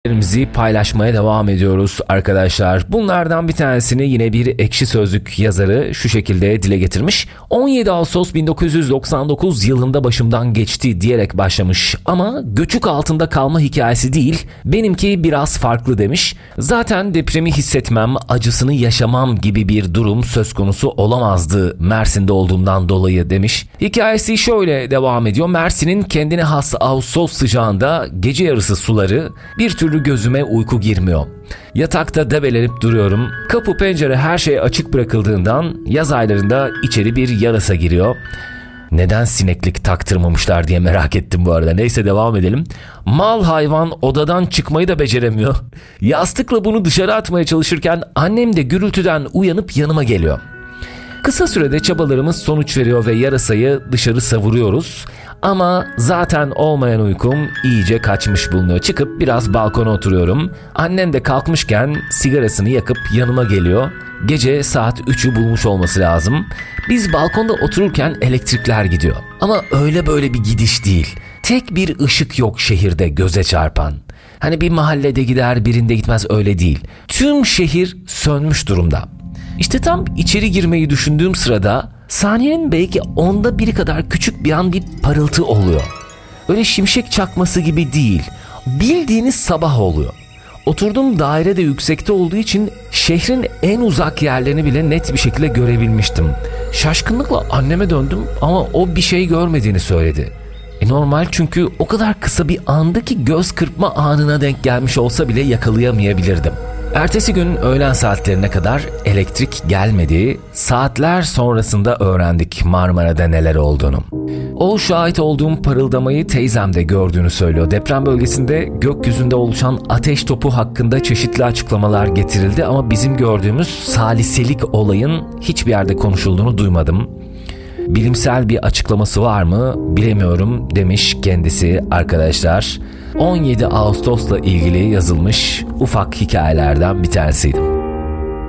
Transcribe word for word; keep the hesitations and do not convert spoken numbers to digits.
Haberimizi paylaşmaya devam ediyoruz arkadaşlar. Bunlardan bir tanesini yine bir Ekşi Sözlük yazarı şu şekilde dile getirmiş. on yedi Ağustos bin dokuz yüz doksan dokuz yılında başımdan geçti diyerek başlamış. Ama göçük altında kalma hikayesi değil, benimki biraz farklı demiş. Zaten depremi hissetmem, acısını yaşamam gibi bir durum söz konusu olamazdı Mersin'de olduğumdan dolayı demiş. Hikayesi şöyle devam ediyor. Mersin'in kendine has Ağustos sıcağında gece yarısı suları bir türlü gözüme uyku girmiyor. Yatakta debelenip duruyorum. Kapı pencere her şey açık bırakıldığından yaz aylarında içeri bir yarasa giriyor. Neden sineklik taktırmamışlar diye merak ettim bu arada. Neyse devam edelim. Mal hayvan odadan çıkmayı da beceremiyor. Yastıkla bunu dışarı atmaya çalışırken annem de gürültüden uyanıp yanıma geliyor. Kısa sürede çabalarımız sonuç veriyor ve yarasayı dışarı savuruyoruz. Ama zaten olmayan uykum iyice kaçmış bulunuyor. Çıkıp biraz balkona oturuyorum. Annem de kalkmışken sigarasını yakıp yanıma geliyor. Gece saat üçü bulmuş olması lazım. Biz balkonda otururken elektrikler gidiyor. Ama öyle böyle bir gidiş değil. Tek bir ışık yok şehirde göze çarpan. Hani bir mahallede gider birinde gitmez, öyle değil. Tüm şehir sönmüş durumda. İşte tam içeri girmeyi düşündüğüm sırada saniyenin belki onda biri kadar küçük bir an bir parıltı oluyor. Öyle şimşek çakması gibi değil. Bildiğiniz sabah oluyor. Oturduğum daire de yüksekte olduğu için şehrin en uzak yerlerini bile net bir şekilde görebilmiştim. Şaşkınlıkla anneme döndüm ama o bir şey görmediğini söyledi. E normal, çünkü o kadar kısa bir andı ki göz kırpma anına denk gelmiş olsa bile yakalayamayabilirdim. Ertesi gün öğlen saatlerine kadar elektrik gelmedi. Saatler sonrasında öğrendik Marmara'da neler olduğunu. O şahit olduğum parıldamayı teyzem de gördüğünü söylüyor. Deprem bölgesinde gökyüzünde oluşan ateş topu hakkında çeşitli açıklamalar getirildi ama bizim gördüğümüz saliselik olayın hiçbir yerde konuşulduğunu duymadım. Bilimsel bir açıklaması var mı bilemiyorum demiş kendisi arkadaşlar. on yedi Ağustos'la ilgili yazılmış ufak hikayelerden bir tanesiydi.